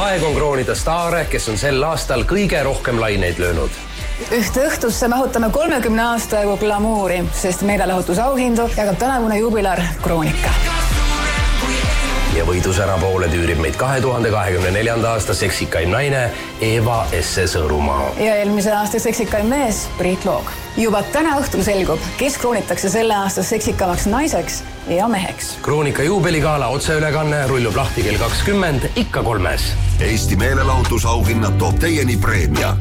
Aeg on kroonida staare, kes on sel aastal kõige rohkem laineid löönud. Ühte õhtusse mahutame 30 aasta jagu glamuuri, sest meelelahutusauhindu jagab tänavune jubilar Kroonika. Ja võidusära poole tüürib meid 2024. aasta seksikaim naine Eva Esse Sõõrumaa. Ja eelmise aasta seksikaim mees Priit Loog. Juba täna õhtul selgub, kes kroonitakse selle aasta seksikamaks naiseks ja meheks. Kroonika juubeligaala otseülekanne rullub lahti kell 20, ikka 3. Eesti meelelahutusauhinnad toob teieni preemia.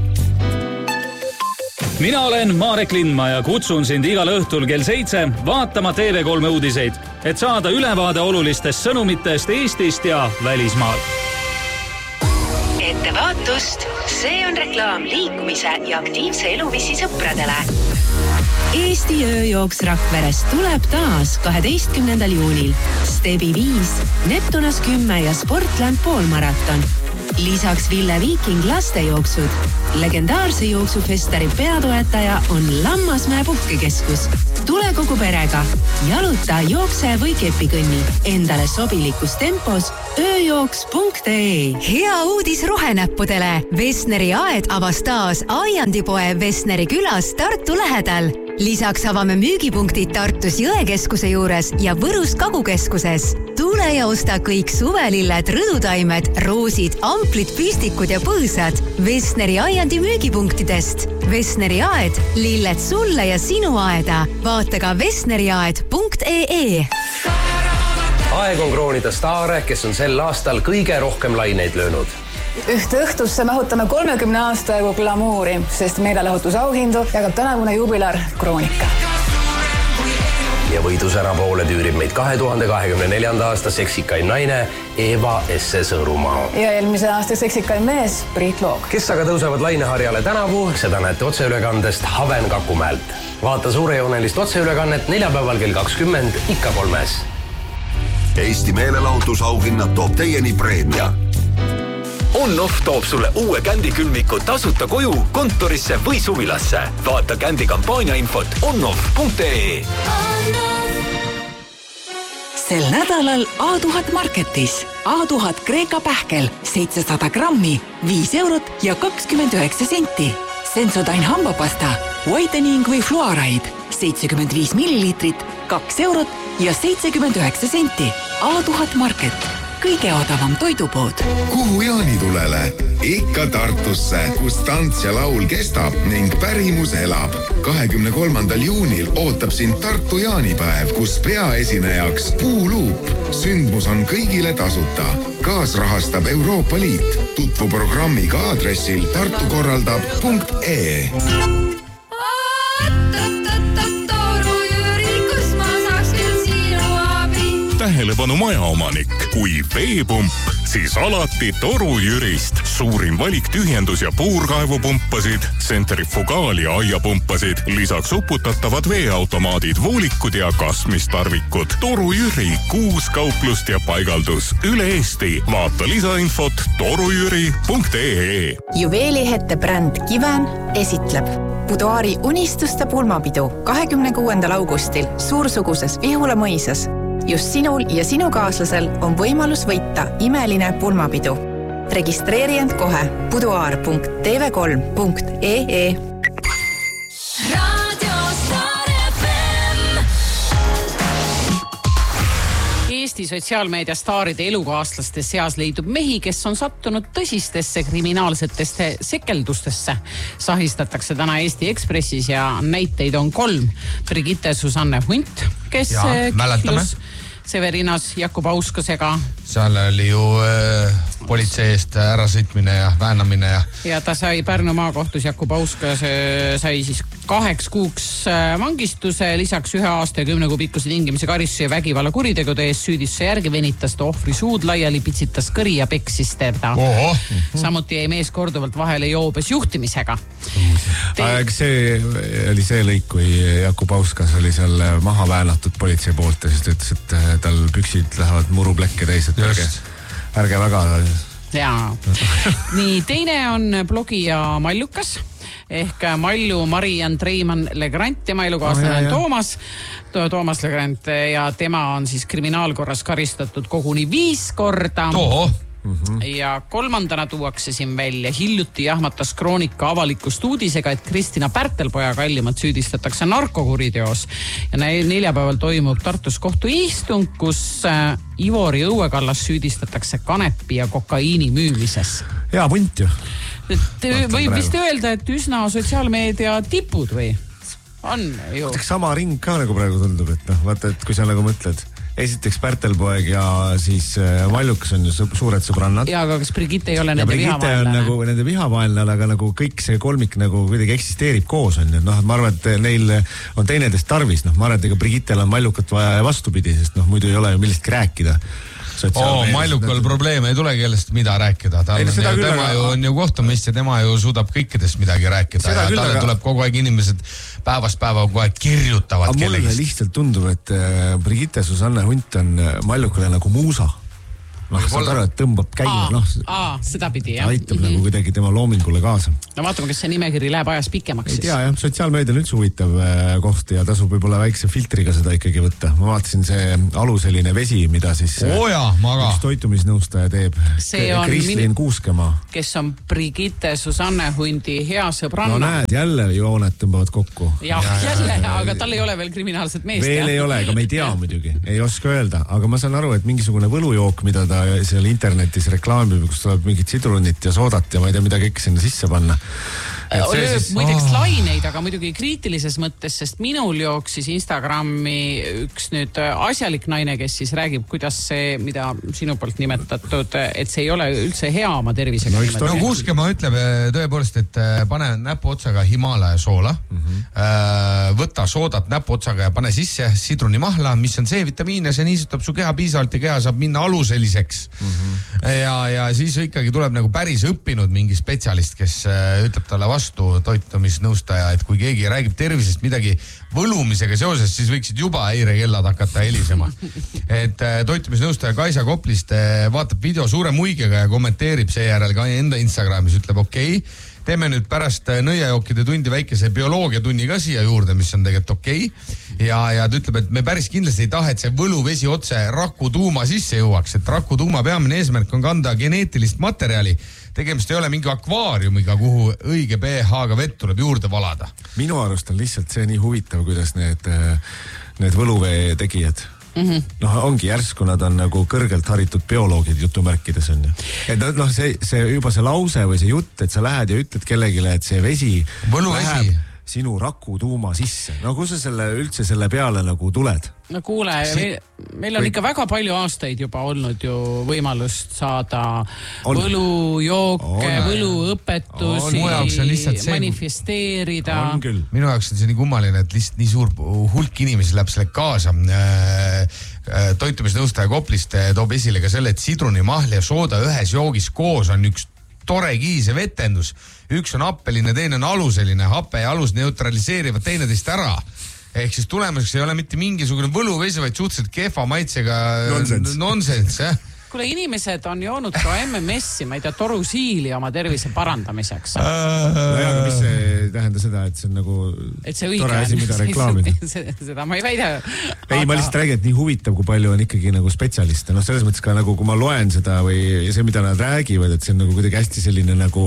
Mina olen Marek Lindma ja kutsun sind igal õhtul kell 7 vaatama TV3 uudiseid, et saada ülevaade olulistest sõnumitest Eestist ja välismaalt. Ettevaatust, see on reklaam liikumise ja aktiivse eluviisi sõpradele. Eesti ööjooks Rakverest tuleb taas 12. juunil. Stebi 5, Neptunas 10 ja Sportland poolmaraton. Lisaks Ville Viiking lastejooksud. Legendaarse jooksufestari peatoetaja on Lammasmäe puhkekeskus. Tule kogu perega. Jaluta, jookse või kepikõnni. Endale sobilikus tempos ööjooks.ee. Hea uudis rohenäppudele. Vesneri aed avas taas Aiandipoe Vesneri külas Tartu lähedal. Lisaks avame müügipunktid Tartus Jõekeskuse juures ja Võrus Kagukeskuses. Tule ja osta kõik suvelilled, rõdutaimed, roosid, amplid, pistikud ja põõsad Vesneri Aiandi müügipunktidest. Vesneri aed, lilled sulle ja sinu aeda. Vaata ka vesneriaed.ee. Aeg on kroonida staare, kes on sel aastal kõige rohkem laineid löönud. Ühte õhtusse mahutame 30 aasta jagu glamuuri, sest meelelahutusauhindu jagab tänavune jubilar Kroonika. Ja võidusära poole tüürib meid 2024. aasta seksikaim naine Eva Esse Sõõrumaa. Ja eelmise aasta seksikaim mees Priit Loog. Kes aga tõusevad laineharjale tänavu, seda näete otseülekandest Haven Kakumäelt. Vaata suurejoonelist otseülekannet neljapäeval kell 20, ikka 3. Eesti meelelahutusauhinnad toob teieni preemia. On-Off toob sulle uue kändikülmiku tasuta koju, kontorisse või suvilasse. Vaata kändi kampaania infot onoff.ee. Sel nädalal A1000 Marketis. A1000 Kreeka pähkel 700 grammi, 5 eurot ja 29 senti. Sensodyne hambapasta, whitening või fluoride 75 millilitrit, 2 eurot ja 79 senti. A1000 Market. Kõige odavam toidupood. Kuhu jaanitulele? Ikka Tartusse, kus tants ja laul kestab ning pärimus elab. 23. juunil ootab sind Tartu jaanipäev, kus peaesinejaks Puuluup. Sündmus on kõigile tasuta. Kaasrahastab Euroopa Liit. Tutvu programmiga aadressil tartukorraldab.ee. Tähelepanu majaomanik. Kui veepump, siis alati Toru Jürist. Suurim valik tühjendus- ja puurkaevupumpasid, tsentrifugaal- ja aiapumpasid. Lisaks uputatavad veeautomaadid, voolikud ja kasmistarvikud. Toru Jüri, 6 kauplust ja paigaldus üle Eesti. Vaata lisainfot torujüri.ee. Juveelihette bränd Kiven esitleb Buduaari unistuste pulmapidu 26. augustil suursuguses Vihula mõisas. Just sinul ja sinu kaaslasel on võimalus võita imeline pulmapidu. Registreeri end kohe buduaar.tv3.ee. Eesti sotsiaalmeedia staaride elukaaslaste seas leidub mehi, kes on sattunud tõsistesse kriminaalsetesse sekeldustesse. Sahistatakse täna Eesti Ekspressis ja näiteid on 3. Brigitte Susanne Hunt, kes kihlus Severinas Jakub Auskasega. Seal oli ju politsei eest ärasõitmine ja väänamine. Ja ta sai Pärnu maakohtus Jakub Auskas sai siis 2 kuuks vangistuse, lisaks 1 aasta ja 10 kuu pikkuse tingimise karistuse ja vägivalla kuritegude eest süüdistuse järgi venitas ta ohvri suud laiali, pitsitas kõri ja peksis teda. Samuti jäi mees korduvalt vahele joobes juhtimisega. See oli see lõik, kui Jakub Auskas oli seal maha väänatud politsei poolt ja siis ta ütles, et tal püksid lähevad muruplekke täis, et ärge väga. Jaa. Nii, teine on blogija Mallukas ehk Mallu Mariann Treimann Legrand, tema elukaaslane Toomas Legrand ja tema on siis kriminaalkorras karistatud koguni 5 korda. Ja kolmandana tuuakse siin välja hiljuti jahmatas Kroonika avalikust uudisega, et Kristina Pärtelpoja kallimad süüdistatakse narkokuriteos. Ja neljapäeval toimub Tartus kohtuistung, kus Ivori Õuekallas süüdistatakse kanepi ja kokaiini müümises. Hea punt ju. Võib vist öelda, et üsna sotsiaalmeedia tipud või? On ju. Sama ring ka nagu praegu tundub, et vaata, et kui sa nagu mõtled, esiteks Pärtelpoeg ja siis Mallukas on ju suured sõbrannad. Ja, aga kas Brigitte ei ole nende vihavaenlane? Brigitte on nagu nende vihavaenlane, aga nagu kõik see kolmik nagu kuidagi eksisteerib koos on. Ma arvan, et neil on teineteist tarvis. Ma arvan, et ega Brigittel on Mallukat vaja ja vastupidi, sest muidu ei ole ju millestki rääkida. Mallukal probleeme ei tule kellest mida rääkida. Tema ju on ju kohtumist ja tema ju suudab kõikidest midagi rääkida. Ja talle tuleb kogu aeg inimesed päevast päeva kogu aeg kirjutavad kellegist. Mulle lihtsalt tundub, et Brigitte Susanne Hunt on Mallukale nagu muusa. Saad aru, et tõmbab käima. Seda pidi, jah. Aitab nagu kuidagi tema loomingule kaasa. No vaatame, kas see nimekiri läheb ajas pikemaks. Ei tea, jah. Sotsiaalmeedia on üldse huvitav koht ja tasub võib-olla väikse filtriga seda ikkagi võtta. Ma vaatasin see aluseline vesi, mida siis üks toitumisnõustaja teeb. Kristlin Kuuskemaa. Kes on Brigitte Susanne Hundi hea sõbranna. No näed, jälle jooned tõmbavad kokku. Jah, jälle, aga tal ei ole veel kriminaalset meest. Veel ei ole, aga me ei tea muidugi. Ei oska öelda, aga ma saan aru, et mingisugune võlujook, mida ta seal internetis reklaamib, kus tuleb mingit sidrunit ja soodat ja ma ei tea, mida kõik sinna sisse panna. Muideks laineid, aga muidugi kriitilises mõttes, sest minul jooksis Instagrami üks nüüd asjalik naine, kes siis räägib, kuidas see, mida sinu poolt nimetatud, et see ei ole üldse hea oma tervisega. No Kuuskemaa ütleb tõepoolest, et pane näpu otsaga Himalaja soola, võta soodat näpu otsaga ja pane sisse sidrunimahla, mis on C-vitamiin ja see niisutab su keha piisavalt ja keha saab minna aluseliseks. Ja siis ikkagi tuleb nagu päris õppinud mingi spetsialist, kes ütleb talle vastu toitumisnõustaja, et kui keegi räägib tervisest midagi võlumisega seoses, siis võiksid juba häirekellad hakata helisema. Et toitumisnõustaja Kaisa Koplist vaatab video suure muigega ja kommenteerib seejärel ka enda Instagramis, ütleb okei, teeme nüüd pärast nõiajookide tundi väikese bioloogiatunni ka siia juurde, mis on tegelikult okei. Ja ta ütleb, et me päris kindlasti ei taha, et see võluvesi otse rakutuuma sisse jõuaks, et rakutuuma peamine eesmärk on kanda geneetilist materjali. Tegemist ei ole mingi akvaariumiga, kuhu õige pH-ga vett tuleb juurde valada. Minu arust on lihtsalt see nii huvitav, kuidas need võluvee tegijad. Ongi järsku, nad on nagu kõrgelt haritud bioloogid jutumärkides on ju. Et see juba see lause või see jutt, et sa lähed ja ütled kellegile, et see vesi läheb sinu rakutuuma sisse. No kus sa üldse selle peale nagu tuled? No kuule, meil on ikka väga palju aastaid juba olnud ju võimalust saada võlujooke, võluõpetusi, manifesteerida. Minu jaoks on see nii kummaline, et lihtsalt nii suur hulk inimesi läheb selle kaasa. Toitumisnõustaja Koplist toob esile ka selle, et sidrunimahl ja sooda ühes joogis koos on üks tore kiise vetendus. Üks on appeline, teine on aluseline. Hape ja alus neutraliseerivad teineteist ära. Ehk siis tulemuseks ei ole mitte mingisugune võluvesi, vaid suhteliselt kehva maitsega nonsense, jah? Kuule, inimesed on joonud ka MMS-i, ma ei tea, torusiili oma tervise parandamiseks. Aga mis see tähenda seda, et see on nagu tore asi, mida reklaamida? Seda ma ei väida. Ei, ma lihtsalt räägin, et nii huvitav, kui palju on ikkagi nagu spetsialiste. Selles mõttes ka nagu, kui ma loen seda või see, mida nad räägivad, et see on nagu kuidagi hästi selline nagu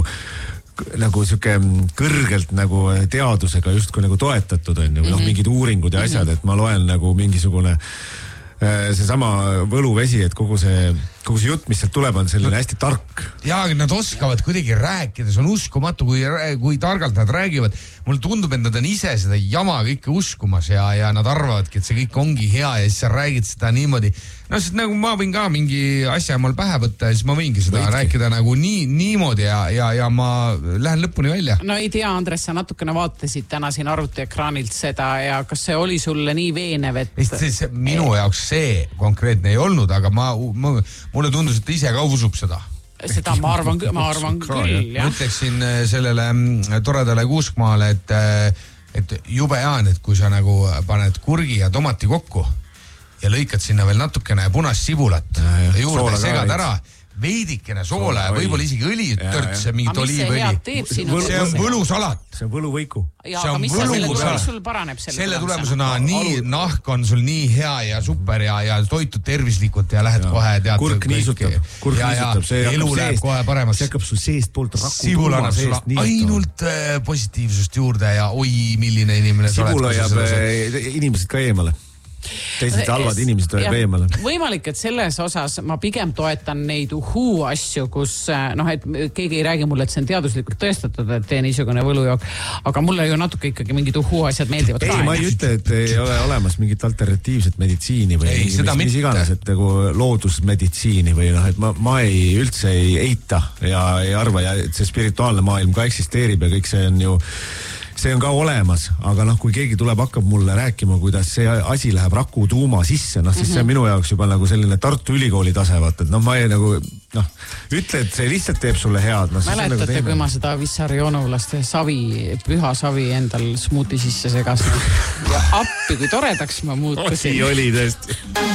siuke kõrgelt nagu teadusega justkui nagu toetatud on ju, mingid uuringud ja asjad, et ma loen nagu mingisugune seesama võluvesi, et kogu see jutt, mis sealt tuleb, on selline hästi tark. Jaa, nad oskavad kuidagi rääkida, see on uskumatu, kui targalt nad räägivad. Mulle tundub, et nad on ise seda jama kõike uskumas ja nad arvavadki, et see kõik ongi hea ja siis sa räägid seda niimoodi. No sest nagu ma võin ka mingi asja mul pähe võtta ja siis ma võingi seda rääkida nagu niimoodi ja ma lähen lõpuni välja. No ei tea, Andres, sa natukene vaatasid täna siin arvutiekraanilt seda ja kas see oli sulle nii veenev, et... Minu jaoks see konkreetne ei olnud, aga mulle tundus, et ta ise ka usub seda. Seda ma arvan küll, jah. Ma ütleksin sellele toredale Kuuskmaale, et jube hea on, et kui sa nagu paned kurgi ja tomati kokku ja lõikad sinna veel natukene punast sibulat juurde, segad ära, veidikene soola ja võib-olla isegi õli, törts ja mingit oliivõli. See on võlusalat. See on võluvõiku. Aga mis sul paraneb selle Selle tulemusena nii nahk on sul nii hea ja super ja toitud tervislikult ja lähed kohe tead. Kurk niisutab. Elu läheb kohe paremaks. See hakkab sul seest poolt raku Sibul annab sulle ainult positiivsust juurde ja oi, milline inimene Sibul hoiab inimesed ka eemale. Teised halvad inimesed olid eemale. Võimalik, et selles osas ma pigem toetan neid uhuu asju, kus et keegi ei räägi mulle, et see on teaduslikult tõestatud, et tee niisugune võlujook, aga mulle ju natuke ikkagi mingid uhuu asjad meeldivad ka. Ei, ma ei ütle, et ei ole olemas mingit alternatiivset meditsiini või mis iganes, et loodusmeditsiini või et ma üldse ei eita ja ei arva, et see spirituaalne maailm ka eksisteerib ja kõik see on ka olemas, aga kui keegi tuleb, hakkab mulle rääkima, kuidas see asi läheb raku tuuma sisse, siis see on minu jaoks juba nagu selline Tartu Ülikooli tase, vaata, et ma ei ütle, et see lihtsalt teeb sulle head. Mäletate, kui ma seda Vissarionulaste püha savi endal smuuti sisse segasin ja appi, kui toredaks ma muutusin. Oli tõesti.